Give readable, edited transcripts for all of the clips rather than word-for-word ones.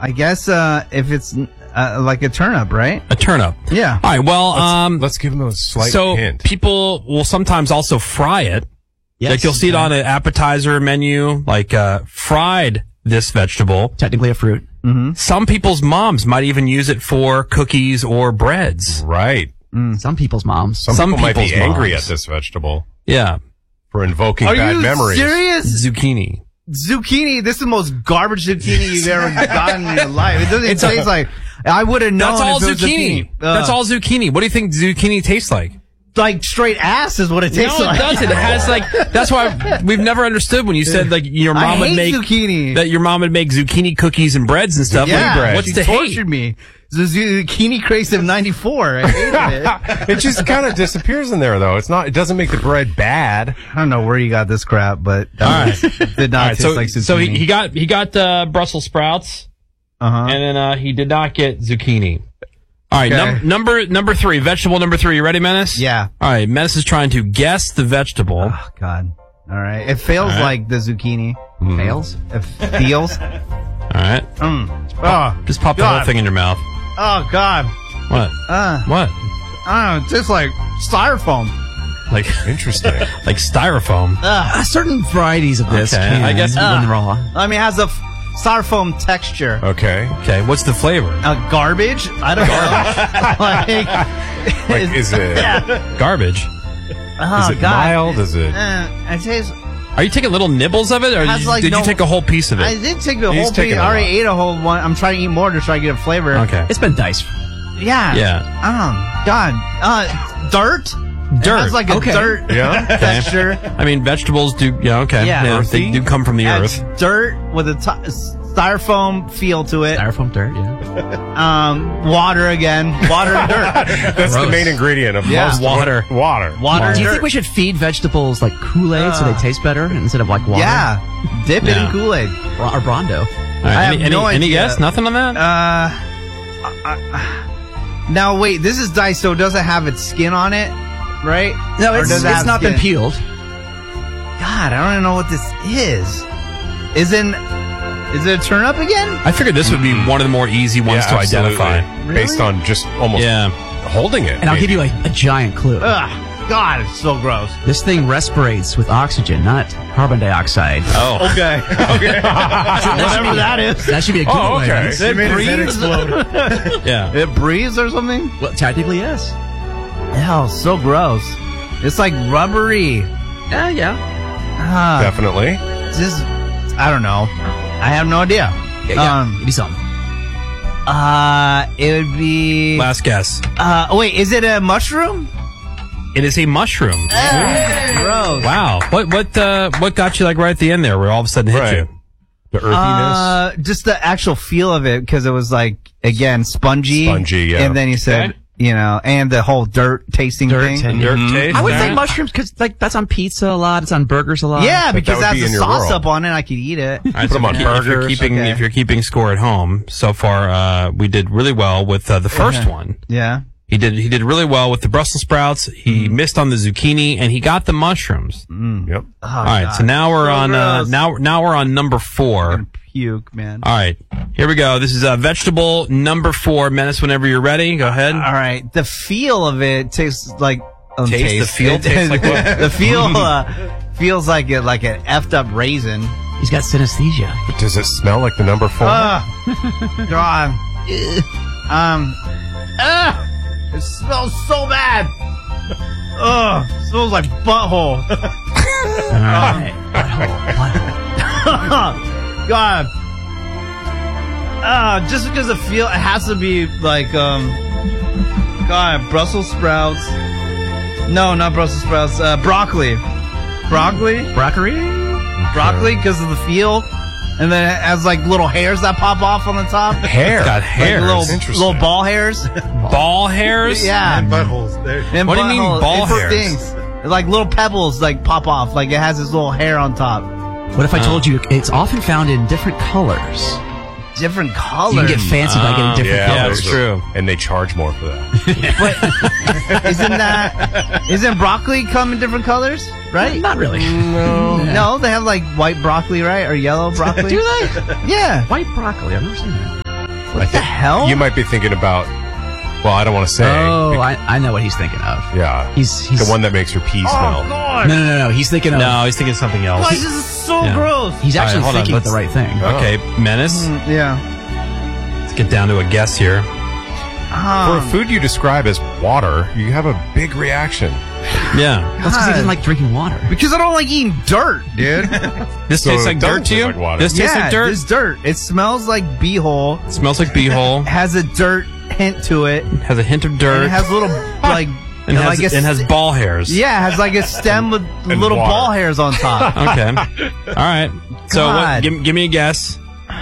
I guess if it's like a turnip, right? A turnip. Yeah. All right. Well, let's give them a slight so hint. people will sometimes also fry it. Yes. Like you'll see it on an appetizer menu, like fried this vegetable. Technically a fruit. Mm-hmm. Some people's moms might even use it for cookies or breads. Right. Some people's moms. Some people might be people's angry moms. at this vegetable Yeah. for invoking Are bad you memories. serious? Zucchini. Zucchini. This is the most garbage zucchini you've ever gotten in your life. It doesn't taste like. I would have known. That's all if it was zucchini. That's all zucchini. What do you think zucchini tastes like? Like straight ass is what it tastes No, it like. doesn't. It has like. That's why we've never understood when you said like your I mom would hate make zucchini. that your mom would make zucchini cookies and breads and stuff. Yeah, Like, what's she the tortured hate? me. The zucchini craze of '94. I hated it. It just kind of disappears in there, though. It's not. It doesn't make the bread bad. I don't know where you got this crap, but All right. did not All right, taste so like zucchini. so he got Brussels sprouts, uh-huh. and then he did not get zucchini. All right, Okay. number 3, vegetable number 3. You ready, Menace? Yeah. All right, Menace is trying to guess the vegetable. Oh God. All right. It feels All right. like the zucchini. Fails. It feels. All right, Oh. just pop the whole God. thing in your mouth. Oh God. What? I What? don't know. It tastes like styrofoam. Like Interesting. like styrofoam. Certain varieties of this Okay, can I guess- when raw. I mean, it has a styrofoam texture. Okay. Okay, what's the flavor? Garbage? I don't know. Like, is it? Garbage. Oh, Is it God. mild? Is it? It tastes. Are you taking little nibbles of it, or Has, like, did you no- take a whole piece of I it? did take the He's whole taking piece. a I already lot. ate a whole one. I'm trying to eat more to try to get a flavor. Okay. It's been diced. Yeah. Yeah. God. Dirt? Dirt. It has like a Okay. dirt Yeah. texture. I mean, vegetables do. Yeah. Okay. Yeah. they do come from the It's earth. dirt with a styrofoam feel to it. Styrofoam dirt, yeah. Water again. Water and dirt. That's the Gross. main ingredient of Yeah. most Water. Water. Water and Do you dirt. think we should feed vegetables like Kool-Aid so they taste better instead of like water? Yeah. Dip it Yeah. in Kool-Aid. Or Brondo. All right, I have any, no any idea. guess? Nothing on that? Now wait, this is diced, so it doesn't have its skin on it, right? No, Or it's does it have not been skin? peeled. God, I don't even know what this is. Is it a turnip again? I figured this would be one of the more easy ones to absolutely. identify. Based on just almost Yeah. holding it. And I'll give you like a giant clue. Ugh, God, it's so gross. This thing respirates with oxygen, not carbon dioxide. Oh. Okay. Whatever that is. That should be a good Oh, one. okay. It breathes? Yeah. It breathes or something? Well, technically, yes. Ew, so gross. It's like rubbery. Yeah. Definitely. Just, I don't know. I have no idea. Yeah. Give me something. It would be. Last guess. Wait, is it a mushroom? It is a mushroom. Gross. Wow. What got you like right at the end there, where all of a sudden hit Right. you? The earthiness. Just the actual feel of it, because it was like, again, spongy. Spongy, yeah. And then you said, Okay. and the whole dirt tasting thing. Dirt taste. I would all say right. mushrooms because like that's on pizza a lot. It's on burgers a lot. Yeah, But because that would that's be a in your sauce world. up on it. I could eat it. All right, Put 'em on if you're burgers. keeping, Okay. if you're keeping score at home, so far we did really well with the first one. Yeah. He did really well with the Brussels sprouts. He missed on the zucchini, and he got the mushrooms. Yep. Oh, All right, God. so now we're on gross. now we're on number 4. I'm gonna puke, man. All right, here we go. This is vegetable number 4. Menace, whenever you're ready, go ahead. All right. The feel of it tastes like. Taste? The feel tastes like what? The feel feels like an effed up raisin. He's got synesthesia. But does it smell like the number 4? God. It smells so bad. Ugh. It smells like butthole. All right. God. Just because it has to be like, God, Brussels sprouts. No, not Brussels sprouts. Broccoli. Broccoli? Broccoli because of the feel. And then it has like little hairs that pop off on the top. Hair. It's got hairs. Like Interesting. little ball hairs. Ball hairs? Yeah. buttholes. And What do you mean buttholes. ball It's for hairs? things. Like little pebbles like pop off. Like it has this little hair on top. What if I told you it's often found in different colors? Different colors. You can get fancy by getting different yeah, colors. that's true. And they charge more for that. Isn't broccoli come in different colors? Right? Not really. No, they have like white broccoli, right? Or yellow broccoli. Do they? Yeah. White broccoli. I've never seen that. What the hell? You might be thinking about. Well, I don't want to say. Oh, I know what he's thinking of. Yeah. He's the one that makes your pee smell. God. No. He's thinking of. No, he's thinking something else. This is so Yeah. gross. He's actually All right, hold on, thinking of the let's- right thing. Oh. Okay, Menace. Yeah. Let's get down to a guess here. For a food you describe as water, you have a big reaction. Yeah. That's because he doesn't like drinking water. Because I don't like eating dirt, dude. This So tastes it like doesn't dirt to you? taste like water. This tastes like dirt? It's dirt. It smells like beehole. It smells like beehole. Has a dirt hint to it. Has a hint of And dirt. it has little like and like has ball hairs. yeah, it has like a stem with little water. ball hairs on top. Okay. All right. So God. give me a guess.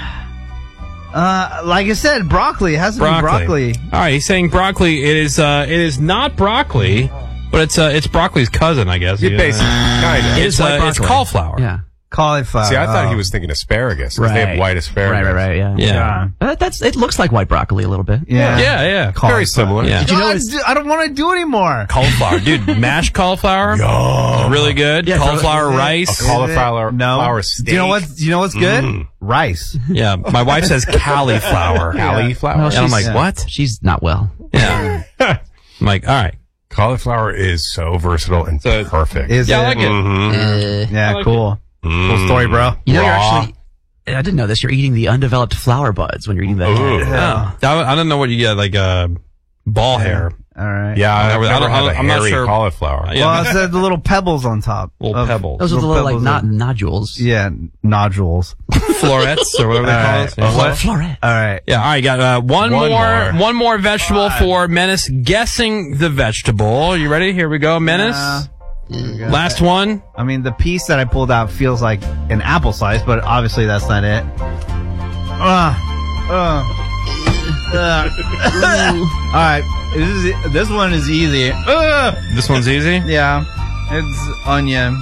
Like I said, broccoli. It has to be broccoli. All right. He's saying broccoli. It is not broccoli, but it's broccoli's cousin, I guess. You basically kind of. It's broccoli. cauliflower. Yeah. Cauliflower. See, I thought Oh. he was thinking asparagus because they have white asparagus. Right. Yeah. Yeah. It looks like white broccoli a little bit. Yeah. Yeah. Very similar. Yeah. Did you know God, it's I don't want to do anymore. Cauliflower, dude. Mashed cauliflower. Yum. Really good. Yeah, cauliflower is it- rice. A cauliflower flour steak. Do you know what's good? Rice. Yeah. My wife says cauliflower. Cauliflower. Well, And I'm like, Yeah. what? she's not well. Yeah. I'm like, all right. Cauliflower is so versatile and So it's- perfect. Is Yeah, I it? like it. Mhm. Yeah, I like cool. Cool story, bro. You know, you're Raw. actually. I didn't know this. You're eating the undeveloped flower buds when you're eating that. Ooh. Yeah. I don't know what you get, like ball hair. All right. Yeah, I've never had a I'm not hairy sure. cauliflower. Yeah. Well, it said the little pebbles on top. Little pebbles. Those are the Little little like pebbles nodules. Yeah, nodules. Florets or whatever they call All it. right. Yeah. Floret. All right. Yeah, all right, got one more vegetable for Menace guessing the vegetable. You ready? Here we go, Menace. Last one. I mean, the piece that I pulled out feels like an apple slice, but obviously that's not it. All right, this one is easy. This one's easy. Yeah, it's onion.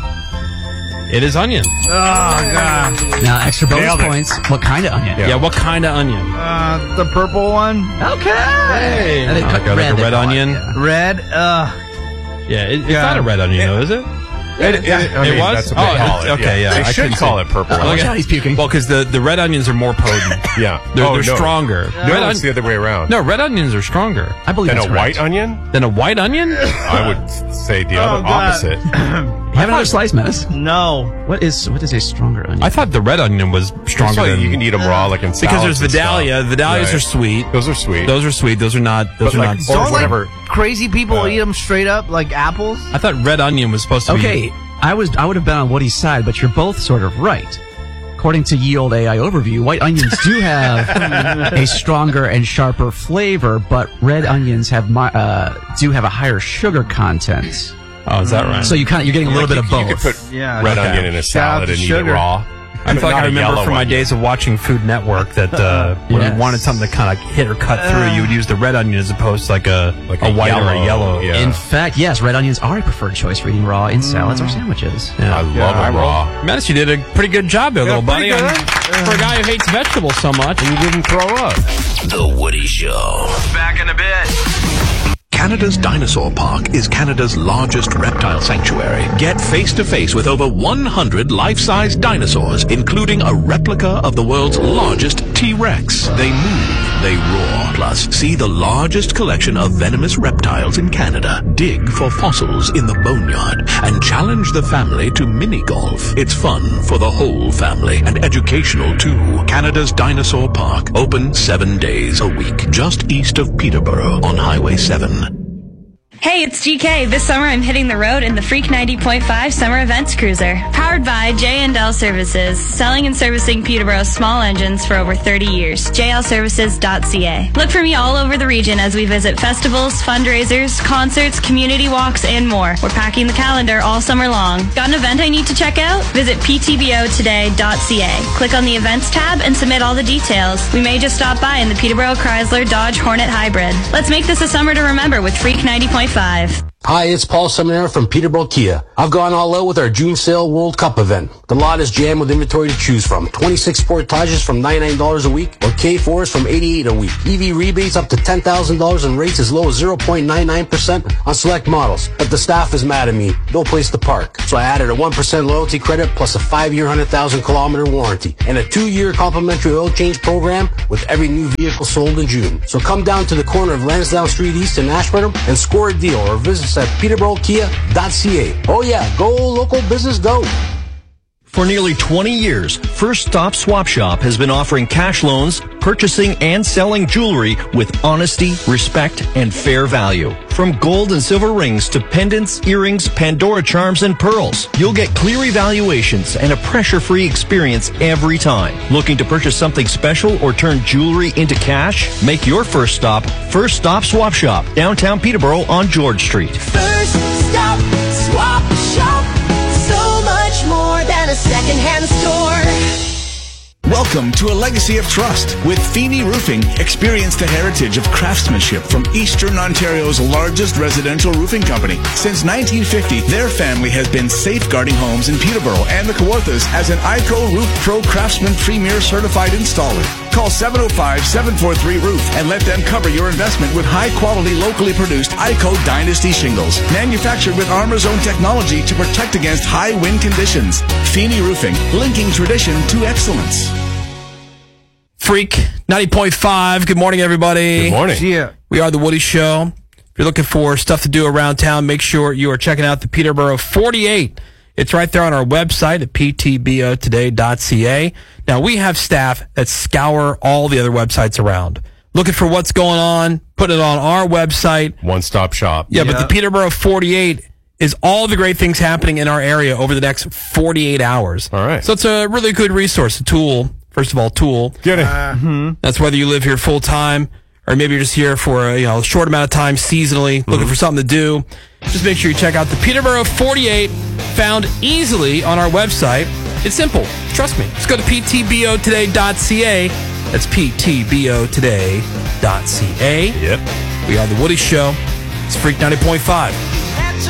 It is onion. Oh god. Now, extra bonus Nailed it. points. What kind of onion? Yeah. Yeah, what kind of onion? The purple one. Okay. Hey. And they put Okay, like a they red call it, onion? yeah. Red. Yeah, it's not a red onion though, is it? I mean, was? That's what they Oh, call it. okay, yeah. They I should couldn't call see. it purple. Watch out, he's puking. Well, because the red onions are more potent. Yeah. They're stronger. No, Red it's the other way around. No, red onions are stronger I believe Than that's a white correct. onion? than a white onion. I would say the other God. opposite. Have another slice, Menace. No. What is a stronger onion? I thought the red onion was That's stronger why than you can eat them raw, like in because salads there's and stuff. Vidalia. Vidalias Right. are sweet. Those are sweet. Those are sweet. Those are not. Those But are like- not. or Don't whatever. like crazy people eat them straight up like apples. I thought red onion was supposed to be. Okay, I would have been on Woody's side, but you're both sort of right. According to Ye Olde AI Overview, white onions do have a stronger and sharper flavor, but red onions have do have a higher sugar content. Oh, is that right? So you're getting a little bit of both. You could put Yeah. red Okay. onion in a Shout out salad to and eat sugar. it raw. I feel like Not I a remember yellow from my onion. days of watching Food Network that when Yes. you wanted something to kind of hit or cut through, you would use the red onion as opposed to like a white or a yellow. Yeah. In fact, yes, red onions are a preferred choice for eating raw in salads or sandwiches. I love them raw. Menace, you did a pretty good job there, little buddy. pretty For a guy who hates vegetables so much. You didn't throw up. The Woody Show. Back in a bit. Canada's Dinosaur Park is Canada's largest reptile sanctuary. Get face-to-face with over 100 life-size dinosaurs, including a replica of the world's largest T-Rex. They move, they roar. Plus, see the largest collection of venomous reptiles in Canada. Dig for fossils in the boneyard and challenge the family to mini-golf. It's fun for the whole family and educational too. Canada's Dinosaur Park, open 7 days a week, just east of Peterborough on Highway 7. Hey, it's GK. This summer I'm hitting the road in the Freak 90.5 Summer Events Cruiser. Powered by J&L Services, selling and servicing Peterborough's small engines for over 30 years. jlservices.ca. Look for me all over the region as we visit festivals, fundraisers, concerts, community walks, and more. We're packing the calendar all summer long. Got an event I need to check out? Visit ptbotoday.ca. Click on the events tab and submit all the details. We may just stop by in the Peterborough Chrysler Dodge Hornet Hybrid. Let's make this a summer to remember with Freak 90.5. Hi, it's Paul Seminara from Peterborough Kia. I've gone all out with our June Sale World Cup event. The lot is jammed with inventory to choose from. 26 Sportages from $99 a week or K4s from $88 a week. EV rebates up to $10,000 and rates as low as 0.99% on select models. But the staff is mad at me. No place to park. So I added a 1% loyalty credit plus a 5-year 100,000-kilometer warranty and a 2-year complimentary oil change program with every new vehicle sold in June. So come down to the corner of Lansdowne Street East in Ashburnham and score a deal or visit us at peterborough.ca. Oh yeah, go local business, go. For nearly 20 years, First Stop Swap Shop has been offering cash loans, purchasing and selling jewelry with honesty, respect, and fair value. From gold and silver rings to pendants, earrings, Pandora charms, and pearls, you'll get clear evaluations and a pressure-free experience every time. Looking to purchase something special or turn jewelry into cash? Make your first stop First Stop Swap Shop, downtown Peterborough on George Street. First Stop Swap Shop. So much more than a second-hand store. Welcome to a legacy of trust. With Feeney Roofing, experience the heritage of craftsmanship from Eastern Ontario's largest residential roofing company. Since 1950, their family has been safeguarding homes in Peterborough and the Kawarthas as an ICO Roof Pro Craftsman Premier Certified Installer. Call 705-743-ROOF and let them cover your investment with high-quality, locally produced ICO Dynasty shingles. Manufactured with Armor-Zone technology to protect against high wind conditions. Feeney Roofing, linking tradition to excellence. Freak 90.5. Good morning, everybody. Good morning. Yeah. We are The Woody Show. If you're looking for stuff to do around town, make sure you are checking out the Peterborough 48. It's right there on our website at ptbotoday.ca. Now, we have staff that scour all the other websites around, looking for what's going on, putting it on our website. One-stop shop. Yeah, but the Peterborough 48 is all the great things happening in our area over the next 48 hours. All right. So it's a really good resource, a tool. First of all, tool. Get it. That's whether you live here full time or maybe you're just here for a short amount of time seasonally, looking for something to do. Just make sure you check out the Peterborough 48, found easily on our website. It's simple. Trust me. Just go to ptbotoday.ca. That's ptbotoday.ca. Yep. We are The Woody Show. It's Freak 90.5.